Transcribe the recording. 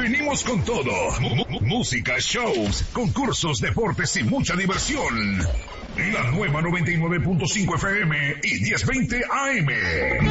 venimos con todo. Música, shows, concursos, deportes y mucha diversión. La nueva 99.5 FM y 1020 AM.